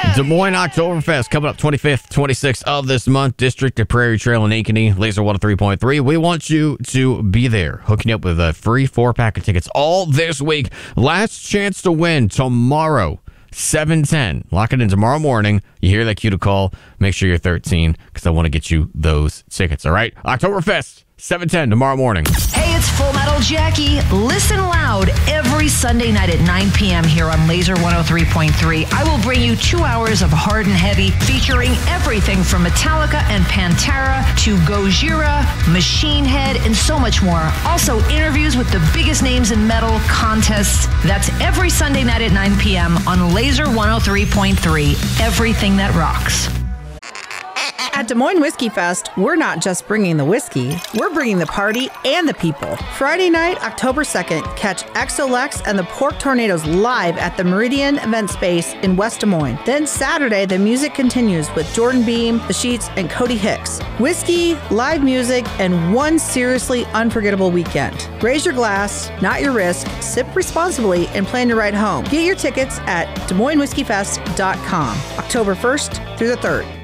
Des Moines Oktoberfest coming up 25th, 26th of this month. District of Prairie Trail in Ankeny, Laser 103.3. We want you to be there, hooking up with a free 4-pack of tickets all this week. Last chance to win tomorrow, 7:10. Lock it in tomorrow morning. You hear that cue to call. Make sure you're 13 because I want to get you those tickets, all right? Oktoberfest, 7:10 tomorrow morning. Hey, it's Full Metal Jackie. Listen loud every Sunday night at 9 p.m. here on Laser 103.3. I will bring you 2 hours of hard and heavy featuring everything from Metallica and Pantera to Gojira, Machine Head, and so much more. Also, interviews with the biggest names in metal, contests. That's every Sunday night at 9 p.m. on Laser 103.3. Everything that rocks. At Des Moines Whiskey Fest, we're not just bringing the whiskey, we're bringing the party and the people. Friday night, October 2nd, catch XOLEX and the Pork Tornadoes live at the Meridian Event Space in West Des Moines. Then Saturday, the music continues with Jordan Beam, The Sheets, and Cody Hicks. Whiskey, live music, and one seriously unforgettable weekend. Raise your glass, not your risk, sip responsibly, and plan your ride home. Get your tickets at DesMoinesWhiskeyFest.com, October 1st through the 3rd.